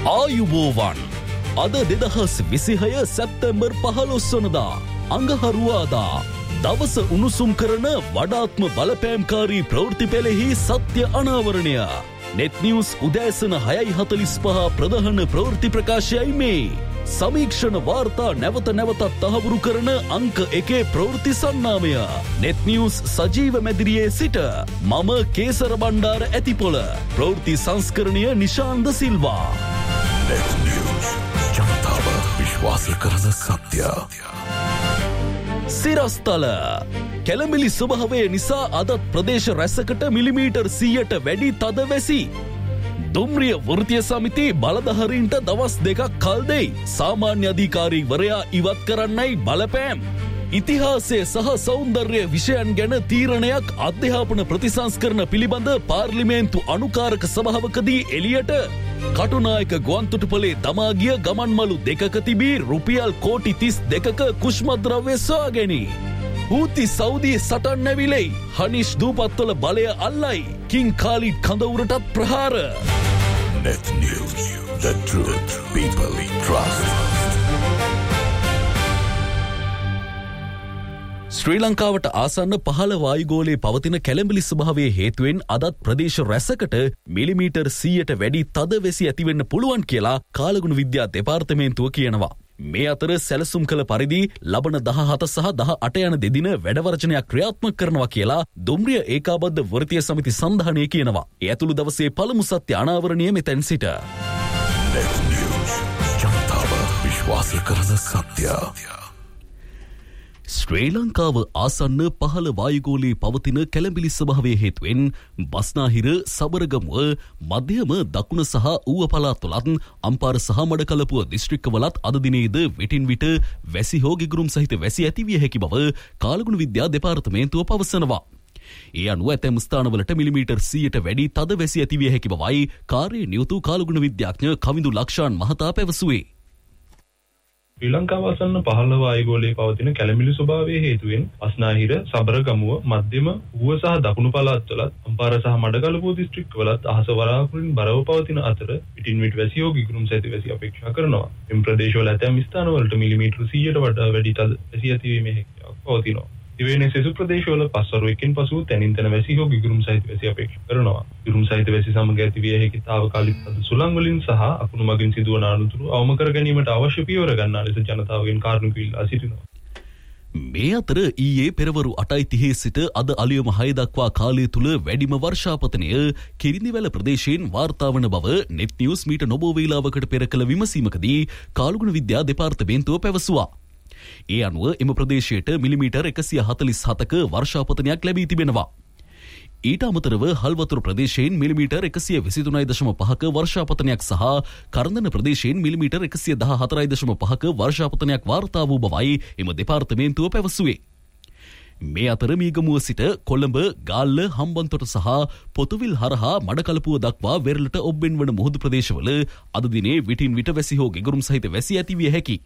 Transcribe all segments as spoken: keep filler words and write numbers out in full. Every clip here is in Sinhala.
ආයුබෝවන් අද දෙදහස් විසිහය සැප්තැම්බර් පහළොස් වනදා අඟහරුවාදා දවස උණුසුම් කරන වඩාත්ම බලපෑම්කාරී ප්‍රවෘත්ති පෙළෙහි සත්‍ය අනාවරණය. නෙට් නිවුස් උදෑසන හයයි හතලිස් පහ ප්‍රධාන ප්‍රවෘත්ති ප්‍රකාශයයි මේ. සමීක්ෂණ වාර්තා නැවත නැවතත් තහවුරු කරන අංක එකේ ප්‍රවෘත්ති සන්නාමය. නෙට් නිවුස් සජීව මැදිරියේ සිට මම කේසර බණ්ඩාර ඇතිපොළ. ප්‍රවෘත්ති සංස්කරණය නිශාන්ත සිල්වා. නෙට් නිවුස් ජනතාව විශ්වාස කරන සත්‍ය. සිරස්තල කැළඹිලි ස්වභාවය නිසා අදත් ප්‍රදේශ රැසකට මිලිමීටර් සීයට වැඩි තද වැසි. දුම්රිය වෘත්තීය සමිති බලධාරීන්ට දවස් දෙකක් කල් දෙයි. සාමාන්‍ය අධිකාරීවරයා ඉවත් කරන්නයි බලපෑම්. ඉතිහාසය සහ සෞන්දර්ය විෂයන් ගැන තීරණයක් අධ්‍යාපන ප්‍රතිසංස්කරණ පිළිබඳ පාර්ලිමේන්තු අනුකාරක සභාවකදී එළියට. කටුනායක ගුවන්තොටුපළේ දමා ගිය ගමන්මලු දෙකක තිබී රුපියල් කෝටි තිස් දෙකක කුෂ්මද්‍රව්‍ය සොයාගැනී. හූති සෞදී සටන් නැවිලෙයි. හනිෂ් දූපත්වල බලය අල්ලයි. කින් කාලිඩ් කඳවුරටත් ප්‍රහාර. Net News, the truth people trust. ශ්‍රී ලංකාවට ආසන්න පහළ වායුගෝලයේ පවතින කැළඹිලි ස්වභාවයේ හේතුවෙන් අදත් ප්‍රදේශ රැසකට මිලිමීටර් සීයට වැඩි තද වැසි ඇතිවෙන්න පුළුවන් කියලා කාලගුණ විද්‍යා දෙපාර්තමේන්තුව කියනවා. මේ අතර සැලසුම් කළ පරිදි ලබන දහහත සහ දහඅට යන දෙදින වැඩවර්ජනයක් ක්‍රියාත්මක කරනවා කියලා දුම්රිය ඒකාබද්ධ වෘත්තීය සමිති සන්ධානය කියනවා. ඒ ඇතුළු දවසේ පළමු සත්‍ය අනාවරණය මෙතෙන් සිට. Net News ජනතාව විශ්වාස කරන සත්‍ය. ශ්‍රී ලංකාව ආසන්න පහළ වායුගෝලයේ පවතින කැළඹිලි ස්වභාවයේ හේතුවෙන් බස්නාහිර, සබරගමුව, මධ්‍යම දකුණ සහ ඌව පළාත්වලත් අම්පාර සහ මඩකලපුව දිස්ත්‍රික්කවලත් අද දිනේද විටින් විට වැසි හෝ ගිගුරුම් සහිත වැසි ඇතිවිය හැකි බව කාලගුණ විද්‍යා දෙපාර්තමේන්තුව පවසනවා. ඒ අනුව ඇතැම් ස්ථානවලට මිලිමීටර් සීයට වැඩි තද වැසි ඇතිවිය හැකි බවයි කාර්යයේ නියුතු කාලගුණ විද්‍යාඥ කවිඳු ලක්ෂාන් මහතා පැවසුවේ. ශ්‍රී ලංකාව ආසන්න පහළ වායුගෝලයේ පවතින කැළඹිලි ස්වභාවයේ හේතුවෙන් බස්නාහිර, සබරගමුව, මධ්‍යම ඌව සහ දකුණු පළාත්වලත් අම්පාර සහ මඩකලපුව දිස්ත්‍රික්කවලත් අහස වරාකුලින් බරව පවතින අතර පිටින් පිට වැසි හෝ ගිගුරුම් සහිත වැසි අපේක්ෂා කරනවා. එම් ප්‍රදේශවල ඇතැම් ස්ථානවලට මිලිමීටර් සීයට වඩා වැඩි තද වැසි ඇතිවීමේ හැකියාවක් පවතිනවා. දිවයිනේ සෙසු ප්‍රදේශවල පස්වරු එකකින් පසු තැනින් තැන වැසි හෝ ගිගුරුම් සහිත වැසි අපේක්ෂා කරනවා. ගිගුරුම් සහිත වැසි සමග ඇතිවිය හැකි తాවකාලික තද සුළං වලින් සහ අකුණු මගින් සිදුවන අනතුරු අවම කර ගැනීමට අවශ්‍ය පියවර ගන්නා ලෙස ජනතාවගෙන් කාරුණික ඉල්ලා සිටිනවා. මේ අතර ඊයේ පෙරවරු අටයි තිහේ සිට අද අලුයම හය දක්වා කාලය තුල වැඩිම වර්ෂාපතනය කිරිඳිවැල ප්‍රදේශයෙන් වාර්තා වන බව නෙට් නිවුස් මීට නොබෝ වේලාවකට පෙර කළ විමසීමකදී කාලගුණ විද්‍යා දෙපාර්තමේන්තුව පැවසුවා. ඒ අනුව එම ප්‍රදේශයට මිලිමීටර් එකසිය හතලිස් හතක වර්ෂාපතනයක් ලැබී තිබෙනවා. ඊට අමතරව හල්වතුර ප්‍රදේශයෙන් මිලිමීටර් එකසිය විසිතුනයි දශම පහක වර්ෂාපතනයක් සහ කරඳන ප්‍රදේශයෙන් මිලිමීටර් එකසිය දහහතරයි දශම පහක වර්ෂාපතනයක් වාර්තා වූ බවයි එම දෙපාර්තමේන්තුව පැවසුවේ. මේ අතර මීගමුව සිට කොළඹ, ගාල්ල, හම්බන්තොට සහ පොතුවිල් හරහා මඩකලපුව දක්වා වෙරළට ඔබ්බෙන් වන මුහුදු ප්‍රදේශවල අද දිනේ විටින් විට වැසි හෝ ගිගුරුම් සහිත වැසි ඇතිවිය හැකි.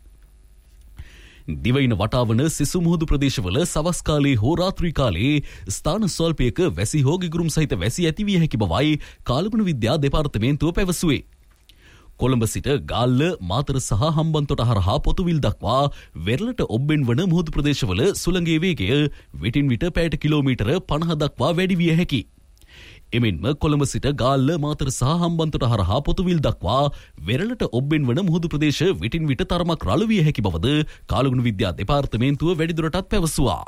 දිවයින වටාවන සිසු මුහුදු ප්‍රදේශවල සවස් කාලයේ හෝ රාත්‍රී කාලයේ ස්ථාන ස්වල්පයක වැසි හෝ ගිගුරුම් සහිත වැසි ඇතිවිය හැකි බවයි කාලගුණ විද්‍යා දෙපාර්තමේන්තුව පැවසුවේ. කොළඹ සිට ගාල්ල, මාතර සහ හම්බන්තොට හරහා පොතුවිල් දක්වා වෙරළට ඔබ්බෙන් වන මුහුදු ප්‍රදේශවල සුළඟේ වේගය විටින් විට පැයට කිලෝමීටර පනහ දක්වා වැඩි විය හැකි. එමෙන්ම කොළඹ සිට ගාල්ල, මාතර සහ හම්බන්තොට හරහා පොතුවිල් දක්වා වෙරළට ඔබ්බෙන් වන මුහුදු ප්‍රදේශ විටින් විට තරමක් රළු විය හැකි බවද කාලගුණ විද්‍යා දෙපාර්තමේන්තුව වැඩිදුරටත් පැවසුවා.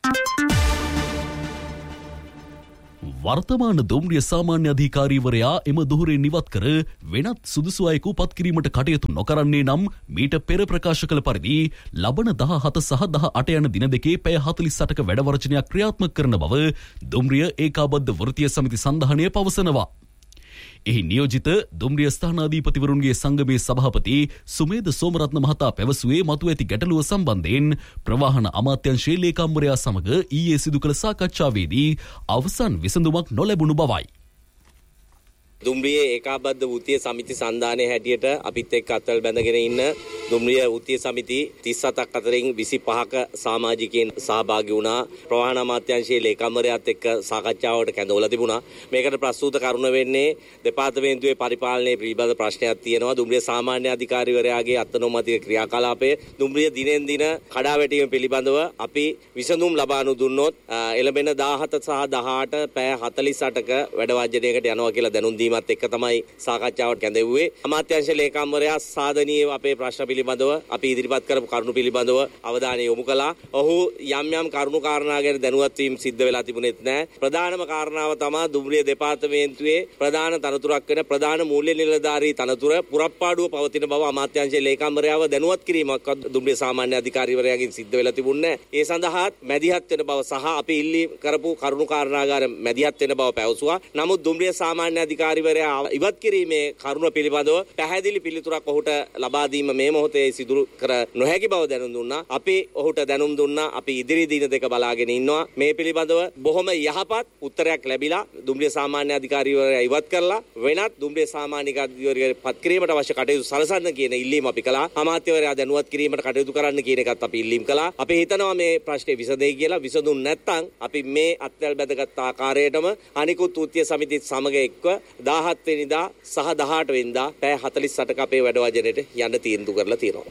වර්තමාන දුම්රිය සාමාන්‍ය අධිකාරීවරයා එම දුහුරෙන් ඉවත් කර වෙනත් සුදුසු අයෙකු පත් කිරීමට කටයුතු නොකරන්නේ නම් මීට පෙර ප්‍රකාශ කළ පරිදි ලබන දහහත සහ දහඅට යන දින දෙකේ පැය හතලිස් අටක වැඩවර්ජනයක් ක්‍රියාත්මක කරන බව දුම්රිය ඒකාබද්ධ වෘත්තීය සමිති සන්ධානය පවසනවා. එහි නියෝජිත දුම්රිය ස්ථානාධිපතිවරුන්ගේ සංගමේ සභාපති සුමේද සෝමරත්න මහතා පැවසුවේ මතු ඇති ගැටලුව සම්බන්ධයෙන් ප්‍රවාහන අමාත්‍යාංශයේ ලේකම්වරයා සමග ඊයේ සිදු කළ සාකච්ඡාවේදී අවසන් විසඳුමක් නොලැබුණු බවයි. දුම්රියේ ඒකාබද්ධ වෘත්තීය සමිති සන්ධානයේ හැටියට අපිත් එක්ක අත්වල බැඳගෙන ඉන්න දුම්රිය වෘත්තීය සමිති තිස් හතක් අතරින් විසි පහක සමාජිකයන් සහභාගී වුණා. ප්‍රවාහන අමාත්‍යාංශයේ ලේකම්වරයාත් එක්ක සාකච්ඡාවකට කැඳවලා තිබුණා. මේකට ප්‍රස්තුත කරුණ වෙන්නේ දෙපාර්තමේන්තුවේ පරිපාලනයේ පිළිබඳ ප්‍රශ්නයක් තියෙනවා. දුම්රිය සාමාන්‍ය අධිකාරිවරයාගේ අත්නොමතික ක්‍රියාකලාපය දුම්රිය දිනෙන් දින කඩාවැටීම පිළිබඳව අපි විසඳුම් ලබා දුන්නොත් එළඹෙන දාහත සහ දහඅට පැය හතළිස් අටක වැඩ වාජනයකට යනවා කියලා දැනුම් දීමත් එක්ක තමයි සාකච්ඡාවට කැඳෙව්වේ. අමාත්‍යාංශ ලේකම්වරයා සාධනීය අපේ ප්‍රශ්න පිළිබඳව අපි ඉදිරිපත් කරපු කරුණු පිළිබඳව අවධානය යොමු කළා. ඔහු යම් යම් කරුණු කාරණා ගැන දැනුවත් වීම සිද්ධ වෙලා තිබුණෙත් නැහැ. ප්‍රධානම කාරණාව තමයි දුම්රිය දෙපාර්තමේන්තුවේ ප්‍රධාන තනතුරක් වෙන ප්‍රධාන මූල්‍ය නිලධාරී තනතුර පුරප්පාඩුව පවතින බව අමාත්‍යාංශ ලේකම්වරයාව දැනුවත් කිරීමක් දුම්රිය සාමාන්‍ය අධිකාරිවරයාගෙන් සිද්ධ වෙලා තිබුණේ නැහැ. ඒ සඳහා මැදිහත් වෙන බව සහ අපි ඉල්ලී කරපු කරුණු කාරණාගාර මැදිහත් වෙන බව පැවසුවා. නමුත් දුම්රිය සාමාන්‍ය අධිකාරිවරයා ඉවත් කිරීමේ කරුණ පිළිබඳව පැහැදිලි පිළිතුරක් ඔහුට ලබා දීම මේ මොහොතේ සිදු කර නොහැකි බව දැනුම් දුන්නා. අපි ඔහුට දැනුම් දුන්නා. අපි ඉදිරි දින දෙක බලාගෙන ඉන්නවා. මේ පිළිබඳව බොහොම යහපත් උත්තරයක් ලැබිලා දුම්රිය සාමාන්‍ය අධිකාරිවරයා ඉවත් කරලා වෙනත් දුම්රිය සාමාන්‍ය අධිකාරිවරයා පත් කිරීමට අවශ්‍ය කටයුතු සලසන්න කියන ඉල්ලීම අපි කළා. අමාත්‍යවරයා දැනුවත් කිරීමට කටයුතු කරන්න කියන එකත් අපි ඉල්ලීම් කළා. අපි හිතනවා මේ ප්‍රශ්නේ විසඳෙයි කියලා. විසඳුන් නැත්නම් අපි මේ අත්වැල් බැඳගත් ආකාරයටම අනිකුත් වෘත්තීය සමිතිත් සමග එක්ව දාහත් වෙනිදා සහ දහඅට වෙනිදා පැය හතළිස් අටක අපේ වැඩ වජනේට යන්න තීන්දුව කරලා තියෙනවා.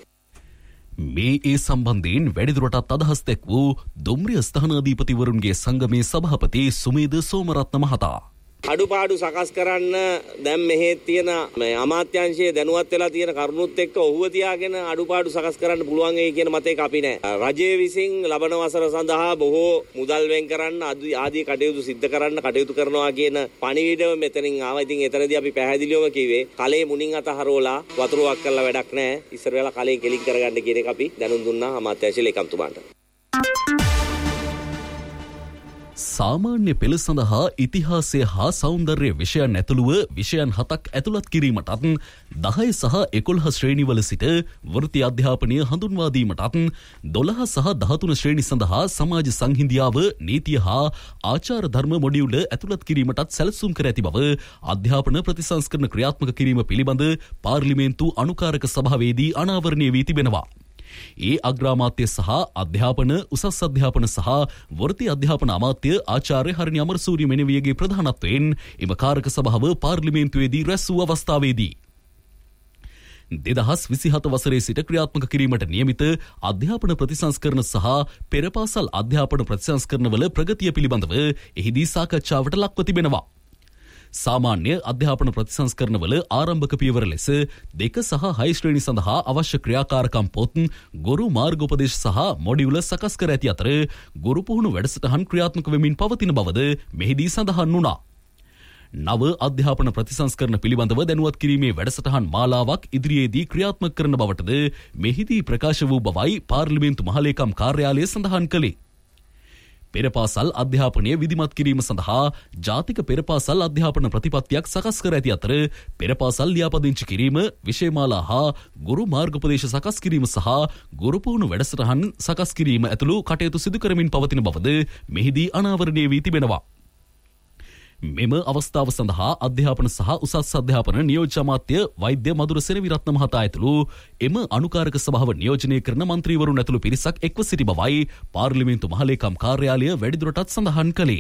මේ ඒ සම්බන්ධයෙන් වැඩිදුරටත් අදහස් දැක් වූ දුම්රිය ස්ථානාධිපතිවරුන්ගේ සංගමේ සභාපති සුමේද සෝමරත්න මහතා අඩුපාඩු සකස් කරන්න දැන් මෙහි තියෙන අමාත්‍යාංශයේ දැනුවත් වෙලා තියෙන කරුණුත් එක්ක ඔහුව තියාගෙන අඩුපාඩු සකස් කරන්න පුළුවන් වෙයි කියන මතයක අපි නැහැ. රජයේ විසින් ලබන වසර සඳහා බොහෝ මුදල් වෙන් කරන්න ආදී කටයුතු සිද්ධ කරන්න කටයුතු කරනවා කියන පණිවිඩය මෙතනින් ආවා. ඉතින් එතනදී අපි පැහැදිලිවම කිව්වේ කලේ මුණින් අත හරවලා වතුරුවක් කරලා වැඩක් නැහැ. ඉස්සර වෙලා කලේ කෙලින් කරගන්න කියන එක අපි දැනුම් දුන්නා අමාත්‍යාංශ ලේකම්තුමාට. සාමාන්‍ය පෙළ සඳහා ඉතිහාසය හා සෞන්දර්ය විෂයන් ඇතුළුව විෂයන් හතක් ඇතුළත් කිරීමටත් දහය සහ එකොළහ ශ්‍රේණිවල සිට වෘත්ති අධ්‍යාපනය හඳුන්වා දීමටත් දොළහ සහ දහතුන ශ්‍රේණි සඳහා සමාජ සංහිඳියාව නීතිය හා ආචාර ධර්ම මොඩියුල ඇතුළත් කිරීමටත් සැලසුම් කර ඇති බව අධ්‍යාපන ප්‍රතිසංස්කරණ ක්‍රියාත්මක කිරීම පිළිබඳ පාර්ලිමේන්තු අනුකාරක සභාවේදී අනාවරණය වී තිබෙනවා. ඒ අග්‍රාමාත්‍ය සහ අධ්‍යාපන උසස් අධ්‍යාපන සහ වෘත්ති අධ්‍යාපන අමාත්‍ය ආචාර්ය හරිනි අමරසූරිය මෙනවියගේ ප්‍රධානත්වයෙන් එම කාරක සභාව පාර්ලිමේන්තුවේදී රැස් වූ අවස්ථාවේදී දෙදහස් විසිහත වසරේ සිට ක්‍රියාත්මක කිරීමට නියමිත අධ්‍යාපන ප්‍රතිසංස්කරණ සහ පෙරපාසල් අධ්‍යාපන ප්‍රතිසංස්කරණවල ප්‍රගතිය පිළිබඳව එහිදී සාකච්ඡාවට ලක්ව තිබෙනවා. සාමාන්‍ය අධ්‍යාපන ප්‍රතිසංස්කරණවල ආරම්භක පියවර ලෙස දෙක සහ හය ශ්‍රේණි සඳහා අවශ්‍ය ක්‍රියාකාරකම් පොත් ගුරු මාර්ගෝපදේශ සහ මොඩියුල සකස් කර ඇති අතර ගුරු පුහුණු වැඩසටහන් ක්‍රියාත්මක වෙමින් පවතින බවද මෙහිදී සඳහන් වුණා. නව අධ්‍යාපන ප්‍රතිසංස්කරණ පිළිබඳව දැනුවත් කිරීමේ වැඩසටහන් මාලාවක් ඉදිරියේදී ක්‍රියාත්මක කරන බවටද මෙහිදී ප්‍රකාශ වූ බවයි පාර්ලිමේන්තු මහලේකම් කාර්යාලය සඳහන් කළේ. පෙරපාසල් අධ්‍යාපනය විධිමත් කිරීම සඳහා ජාතික පෙරපාසල් අධ්‍යාපන ප්‍රතිපත්තියක් සකස් කර ඇති අතර පෙරපාසල් ලියාපදිංචි කිරීම, විෂයමාලා හා ගුරු මාර්ගෝපදේශ සකස් කිරීම සහ ගුරු පුහුණු වැඩසටහන් සකස් කිරීම ඇතුළු කටයුතු සිදු කරමින් පවතින බවද මෙහිදී අනාවරණය වී තිබෙනවා. මෙම අවස්ථාව සඳහා අධ්‍යාපන සහ උසස් අධ්‍යාපන නියෝජ්‍ය අමාත්‍ය වෛද්‍ය මధుර සෙනවිරත්න මහතා ඇතුළු එම අනුකාරක සභාව නියෝජනය කරන මන්ත්‍රීවරුන් ඇතුළු පිරිසක් එක්ව සිටි බවයි පාර්ලිමේන්තු මහලේකම් කාර්යාලය වැඩිදුරටත් සඳහන් කළේ.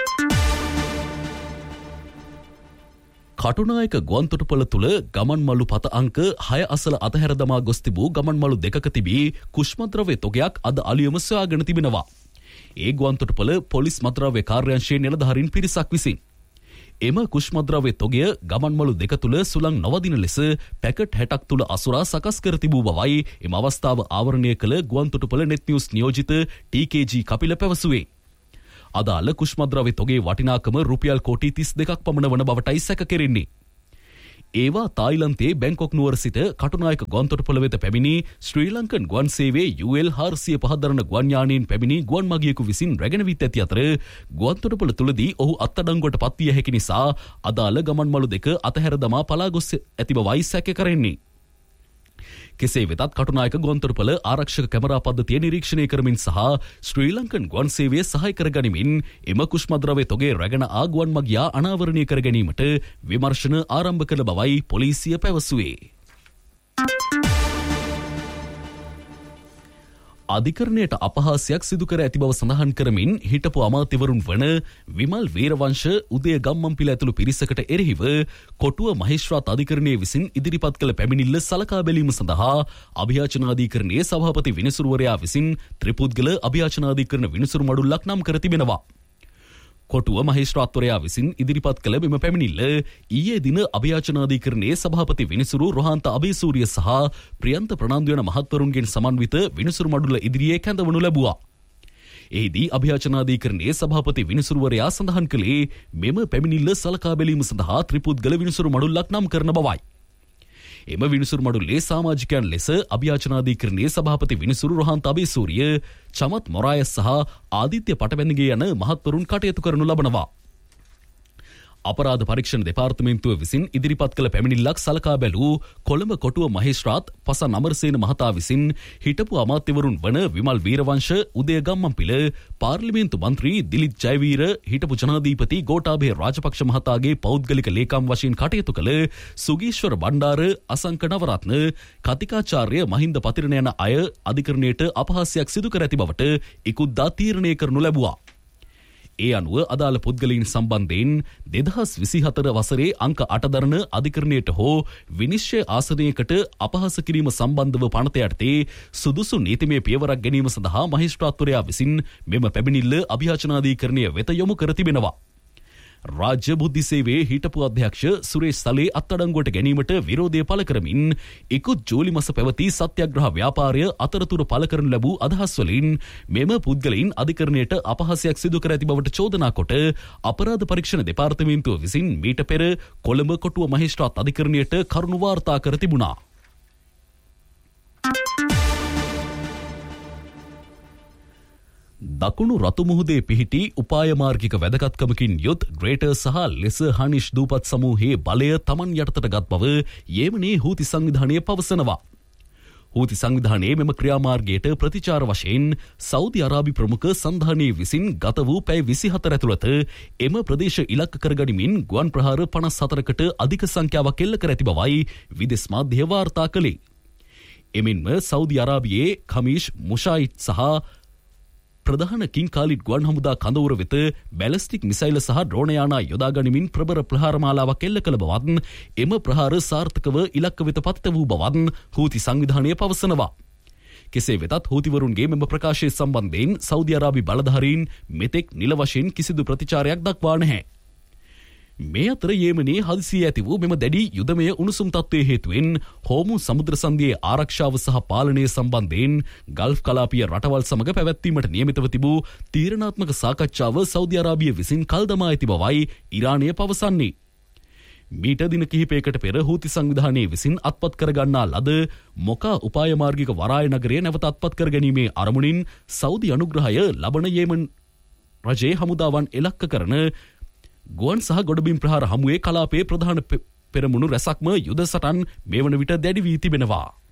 කටුනායක ගුවන්තොටුපළ තුළ ගමන්මළු පත අංක හය අසල අතහැර දමා ගොස් තිබූ ගමන්මළු දෙකක තිබී කුෂ්මද්‍රව්‍ය තොගයක් අද අලුයම සොයාගෙන තිබෙනවා. ඒ ගුවන්තොටුපළ පොලිස් මත්ද්‍රව්‍ය කාර්යාංශයේ නිලධාරීන් පිරිසක් විසින් එම කුෂ්මද්‍රව්‍ය තොගය ගමන්මළු දෙක තුළ සුළං නොවදින ලෙස පැකට් හැටක් තුළ අසුරා සකස් කර තිබූ බවයි එම අවස්ථාව ආවරණය කළ ගුවන්තොටුපළ නෙට් නිවුස් නියෝජිත ටී කේ ජී කපිල පැවසුවේ. අදාළ කුෂ්මද්‍රව්‍ය තොගේ වටිනාකම රුපියල් කෝටි තිස් දෙකක් පමණ වන බවටයි සැක කෙරෙන්නේ. ඒවා තායිලන්තයේ බැංකොක් නුවර සිට කටුනායක ගුවන්තොටුපළ වෙත පැමිණි ශ්‍රී ලංකන් ගුවන් සේවයේ යූ එල් හාරසිය පහ දරන ගුවන් යානයෙන් පැමිණි ගුවන් මගියෙකු විසින් රැගෙන විත් ඇති අතර ගුවන්තොටුපළ තුලදී ඔහු අත්අඩංගුවට පත් විය හැකි නිසා අදාළ ගමන්මළු දෙක අතහැර දමා පලා ගොස් ඇති බවයි සැක කරන්නේ. කෙසේ වෙතත් කටුනායක ගොන්තොටුපළ ආරක්ෂක කැමරා පද්ධතිය නිරීක්ෂණය කරමින් සහ ශ්‍රී ලංකන් ගුවන් සේවය සහාය කර ගනිමින් එම කුෂ්මද්‍රව්‍ය තොගේ රැගෙන ආ ගුවන් මගියා අනාවරණය කර ගැනීමට විමර්ශන ආරම්භ කළ බවයි පොලිසිය පැවසුවේ. අධිකරණයට අපහාසයක් සිදු කර ඇති බව සඳහන් කරමින් හිටපු අමාත්‍යවරුන් වන විමල් වීරවංශ, උදය ගම්මන්පිල ඇතුළු පිරිසකට එරෙහිව කොටුව මහේස්ත්‍රාත් අධිකරණයේ විසින් ඉදිරිපත් කළ පැමිණිල්ල සලකා බැලීම සඳහා අභියාචනාධිකරණයේ සභාපති විනිසුරුවරයා විසින් ත්‍රිපුද්ගල අභියාචනාධිකරණ විනිසුරු මඩුල්ලක් නම් කර තිබෙනවා. කොටුව මහේස්ත්‍රාත්වරයා විසින් ඉදිරිපත් කළ මෙම පැමිණිල්ල ඊයේ දින අභියාචනාධිකරණයේ සභාපති විනිසුරු රොහන්ත අබේසූරිය සහ ප්‍රියන්ත ප්‍රනාන්දු යන මහත්වරුන්ගෙන් සමන්විත විනිසුරු මඩුල්ල ඉදිරියේ කැඳවනු ලැබුවා. එහිදී අභියාචනාධිකරණයේ සභාපති විනිසුරුවරයා සඳහන් කළේ මෙම පැමිණිල්ල සලකා බැලීම සඳහා ත්‍රිපුද්ගල විනිසුරු මඩුල්ලක් නම් කරන බවයි. එම විනිසුරු මඩුල්ලේ සමාජිකයන් ලෙස අභියාචනාධිකරණයේ සභාපති විනිසුරු රොහන්ත අබේසූරිය, චමත් මොරායස් සහ ආදිත්‍ය පටබැඳගේ යන මහත්වරුන් කටයුතු කරනු ලබනවා. අපරාධ පරීක්ෂණ දෙපාර්තමේන්තුව විසින් ඉදිරිපත් කළ පැමිණිල්ලක් සලකා බැලූ කොළඹ කොටුව මහේස්ත්‍රාත් පසන් අමරසේන මහතා විසින් හිටපු අමාත්‍යවරුන් වන විමල් වීරවංශ, උදය ගම්මන්පිල, පාර්ලිමේන්තු මන්ත්‍රී දිලිත් ජයවීර, හිටපු ජනාධිපති ගෝඨාභය රාජපක්ෂ මහතාගේ පෞද්ගලික ලේකම් වශයෙන් කටයුතු කළ සුගීශ්වර බණ්ඩාර, අසංක නවරත්න, කතිකාචාර්ය මහින්ද පතිරණ යන අය අධිකරණයට අපහාසයක් සිදු කර ඇති බවට ඉකුද්දා තීරණය කරනු ලැබුවා. ඒ අනුව අදාළ පුද්ගලයන් සම්බන්ධයෙන් දෙදහස් විසිහතර වසරේ අංක අට දරන අධිකරණයට හෝ විනිශ්චය ආසනයකට අපහාස කිරීම සම්බන්ධව පනත යටතේ සුදුසු නීතිමය පියවරක් ගැනීම සඳහා මහේස්ත්‍රාත්වරයා විසින් මෙම පැමිණිල්ල අභියාචනාධිකරණය වෙත යොමු කර තිබෙනවා. රාජ්‍ය බුද්ධි සේවයේ හිටපු අධ්‍යක්ෂ සුරේෂ් සලේ අත්අඩංගුවට ගැනීමට විරෝධය පළ කරමින් ඉකුත් ජූලි මාස පැවති සත්‍යග්‍රහ ව්‍යාපාරය අතරතුර පළ කරනු ලැබූ අදහස් වලින් මෙම පුද්ගලයන් අධිකරණයට අපහාසයක් සිදු කර ඇති බවට චෝදනා කොට අපරාධ පරීක්ෂණ දෙපාර්තමේන්තුව විසින් මීට පෙර කොළඹ කොටුව මහේස්ත්‍රාත් අධිකරණයට කරුණු වාර්තා කර තිබුණා. දකුණු රතු මුහුදේ පිහිටි උපාය මාර්ගික වැදගත්කමකින් යුත් ග්‍රේටර් සහ ලෙසර් හනිෂ් දූපත් සමූහයේ බලය තමන් යටතට ගත් බව යෙමනේ හූති සංවිධානය පවසනවා. හූති සංවිධානයේ මෙම ක්‍රියාමාර්ගයට ප්‍රතිචාර වශයෙන් සෞදි අරාබි ප්‍රමුඛ සංධානයේ විසින් ගත වූ පැය විසිහතර ඇතුළත එම ප්‍රදේශ ඉලක්ක කරගනිමින් ගුවන් ප්‍රහාර පනස් හතරකට අධික සංඛ්‍යාවක් එල්ල කර ඇති බවයි විදෙස් මාධ්‍ය වාර්තා කළේ. එමෙන්ම සෞදි අරාබියේ කමීෂ් මුෂායිට් සහ ප්‍රධාන කින් කාලිඩ් ගුවන් හමුදා කඳවුර වෙත බැලිස්ටික් මිසයිල සහ ඩ්‍රෝන යානා යොදා ගනිමින් ප්‍රබල ප්‍රහාර මාලාවක් එල්ල කළ බවත් එම ප්‍රහාර සාර්ථකව ඉලක්ක වෙත පතිත වූ බවත් හූති සංවිධානය පවසනවා. කෙසේ වෙතත් හූතිවරුන්ගේ මෙම ප්‍රකාශය සම්බන්ධයෙන් සෞදි අරාබි බලධාරීන් මෙතෙක් නිල වශයෙන් කිසිදු ප්‍රතිචාරයක් දක්වා නැහැ. මේ අතර යෙමනේ හදිසියේ ඇති වූ මෙම දැඩි යුදමය උණුසුම් තත්ත්වයේ හේතුවෙන් හෝමු සමුද්‍ර සංධියේ ආරක්ෂාව සහ පාලනය සම්බන්ධයෙන් ගල්ෆ් කලාපීය රටවල් සමග පැවැත්වීමට නියමිතව තිබූ තීරණාත්මක සාකච්ඡාව සෞදි අරාබිය විසින් කල් දමා ඇති බවයි ඉරානය පවසන්නේ. මීට දින කිහිපයකට පෙර හූති සංවිධානයේ විසින් අත්පත් කරගන්නා ලද මොකා උපාය මාර්ගික වරාය නගරය නැවත අත්පත් කර ගැනීමේ අරමුණින් සෞදි අනුග්‍රහය ලබන යෙමන් රජයේ හමුදාවන් එලක්ක කරන ගුවන් සහ ගොඩබිම් ප්‍රහාර හමුවේ කලාපයේ ප්‍රධාන පෙරමුණු රැසක්ම යුද සටන් මේ වන විට දැඩි වී තිබෙනවා.